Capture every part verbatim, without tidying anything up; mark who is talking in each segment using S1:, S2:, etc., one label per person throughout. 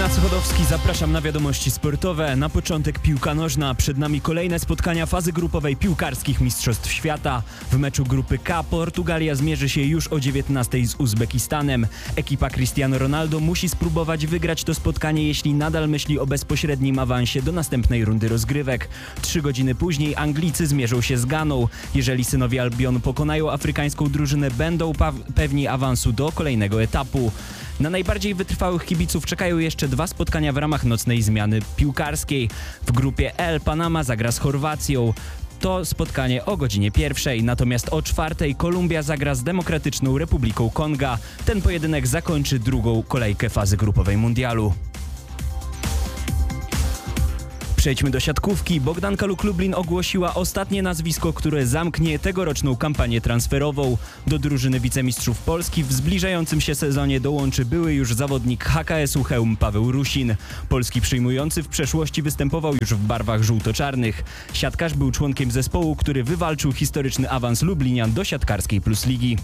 S1: Ignacy Chodowski, zapraszam na wiadomości sportowe. Na początek piłka nożna. Przed nami kolejne spotkania fazy grupowej piłkarskich Mistrzostw Świata. W meczu grupy K Portugalia zmierzy się już o dziewiętnastej z Uzbekistanem. Ekipa Cristiano Ronaldo musi spróbować wygrać to spotkanie, jeśli nadal myśli o bezpośrednim awansie do następnej rundy rozgrywek. Trzy godziny później Anglicy zmierzą się z Ganą. Jeżeli synowie Albionu pokonają afrykańską drużynę, będą pewni awansu do kolejnego etapu. Na najbardziej wytrwałych kibiców czekają jeszcze dwa spotkania w ramach nocnej zmiany piłkarskiej. W grupie L Panama zagra z Chorwacją. To spotkanie o godzinie pierwszej, natomiast o czwartej Kolumbia zagra z Demokratyczną Republiką Konga. Ten pojedynek zakończy drugą kolejkę fazy grupowej mundialu. Przejdźmy do siatkówki. Bogdanka Luk Lublin ogłosiła ostatnie nazwisko, które zamknie tegoroczną kampanię transferową. Do drużyny wicemistrzów Polski w zbliżającym się sezonie dołączy były już zawodnik H K S u Chełm Paweł Rusin. Polski przyjmujący w przeszłości występował już w barwach żółto-czarnych. Siatkarz był członkiem zespołu, który wywalczył historyczny awans Lublinian do siatkarskiej Plus Ligi.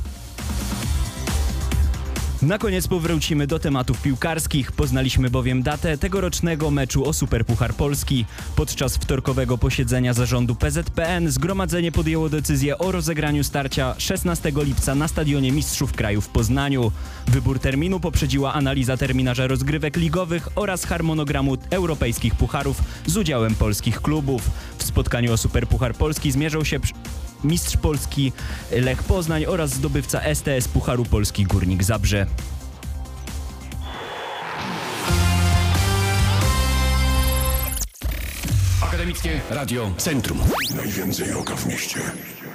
S1: Na koniec powrócimy do tematów piłkarskich. Poznaliśmy bowiem datę tegorocznego meczu o Superpuchar Polski. Podczas wtorkowego posiedzenia zarządu P Z P N zgromadzenie podjęło decyzję o rozegraniu starcia szesnastego lipca na Stadionie Mistrzów Kraju w Poznaniu. Wybór terminu poprzedziła analiza terminarza rozgrywek ligowych oraz harmonogramu europejskich pucharów z udziałem polskich klubów. W spotkaniu o Superpuchar Polski zmierzą się przy... mistrz Polski Lech Poznań oraz zdobywca S T S Pucharu Polski Górnik Zabrze.
S2: Akademickie Radio Centrum.
S3: Najwięcej oka w mieście.